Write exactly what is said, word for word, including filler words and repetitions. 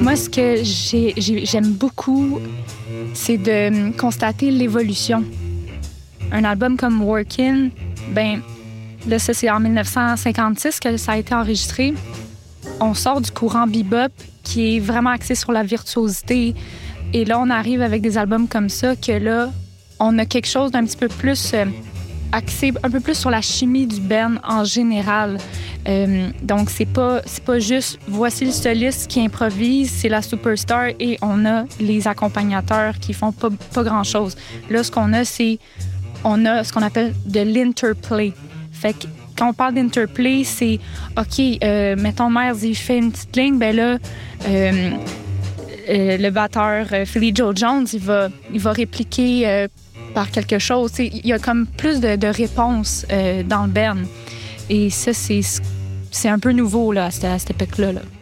Moi, ce que j'ai, j'ai, j'aime beaucoup, c'est de constater l'évolution. Un album comme Workin', ben là, ça, c'est en dix-neuf cent cinquante-six que ça a été enregistré. On sort du courant bebop qui est vraiment axé sur la virtuosité. Et là, on arrive avec des albums comme ça que là, on a quelque chose d'un petit peu plus euh, axé, un peu plus sur la chimie du band en général. Euh, donc, c'est pas, c'est pas juste voici le soliste qui improvise, c'est la superstar et on a les accompagnateurs qui font pas, pas grand-chose. Là, ce qu'on a, c'est on a ce qu'on appelle de l'interplay. Fait que quand on parle d'interplay, c'est OK, euh, mettons Miles, il fait une petite ligne, ben là, euh, euh, le batteur euh, Philly Joe Jones, il va, il va répliquer euh, par quelque chose. T'sais, il y a comme plus de, de réponses euh, dans le band. Et ça, c'est, c'est un peu nouveau là, à cette, à cette époque-là. Là.